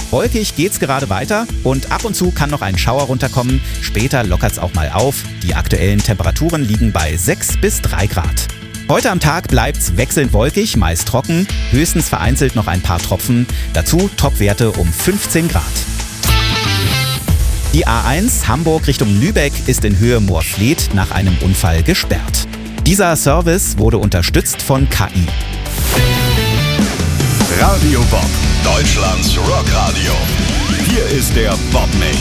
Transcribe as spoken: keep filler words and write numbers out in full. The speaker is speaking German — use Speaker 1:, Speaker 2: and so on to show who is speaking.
Speaker 1: Wolkig geht's gerade weiter und ab und zu kann noch ein Schauer runterkommen. Später lockert's auch mal auf. Die aktuellen Temperaturen liegen bei sechs bis drei Grad. Heute am Tag bleibt's wechselnd wolkig, meist trocken, höchstens vereinzelt noch ein paar Tropfen. Dazu Topwerte um fünfzehn Grad. Die A eins Hamburg Richtung Lübeck ist in Höhe Moorfleet nach einem Unfall gesperrt. Dieser Service wurde unterstützt von K I.
Speaker 2: Radio Bob, Deutschlands Rockradio. Hier ist der Bob Mix.